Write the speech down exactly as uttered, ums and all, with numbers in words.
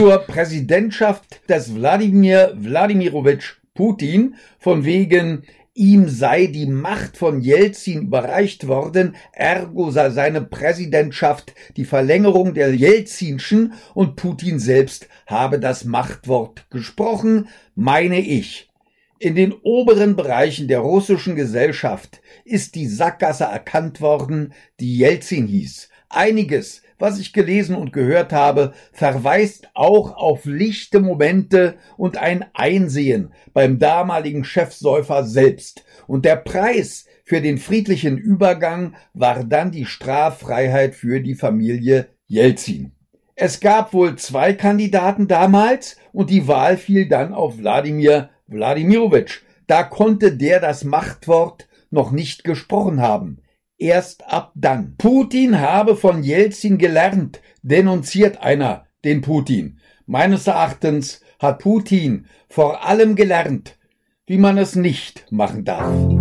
zur Präsidentschaft des Wladimir Wladimirowitsch Putin, von wegen ihm sei die Macht von Jelzin überreicht worden, ergo sei seine Präsidentschaft die Verlängerung der Jelzinschen und Putin selbst habe das Machtwort gesprochen, meine ich. In den oberen Bereichen der russischen Gesellschaft ist die Sackgasse erkannt worden, die Jelzin hieß. Einiges, was ich gelesen und gehört habe, verweist auch auf lichte Momente und ein Einsehen beim damaligen Chefsäufer selbst. Und der Preis für den friedlichen Übergang war dann die Straffreiheit für die Familie Jelzin. Es gab wohl zwei Kandidaten damals und die Wahl fiel dann auf Wladimir Wladimirowitsch. Da konnte der das Machtwort noch nicht gesprochen haben. Erst ab dann. Putin habe von Jelzin gelernt, denunziert einer den Putin. Meines Erachtens hat Putin vor allem gelernt, wie man es nicht machen darf.